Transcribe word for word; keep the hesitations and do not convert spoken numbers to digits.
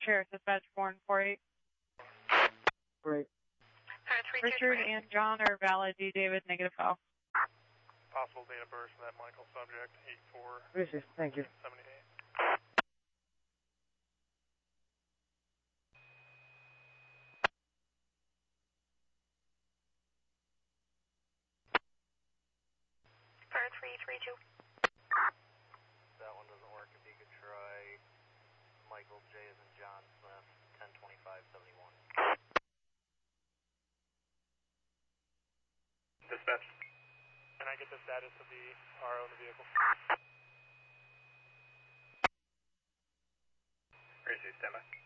Chair, dispatch four and four eight. Great. Richard and John are valid. D. David, negative file. Possible date of birth for that Michael subject, eight four. Richard, thank you. seventy-eight. Bird three three two. That one doesn't work. If you could try Michael J as in John Smith, ten twenty-five seventy-one. Dispatch. Can I get the status of the R O in the vehicle? Gracie, stand by.